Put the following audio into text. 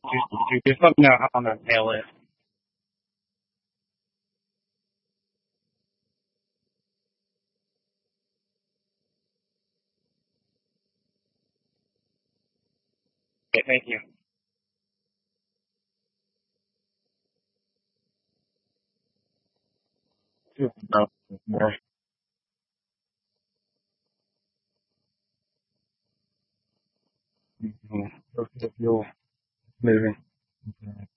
just let me know how I'm gonna tail it. Okay, thank you. Just about more. Mm-hmm. The fuel moving.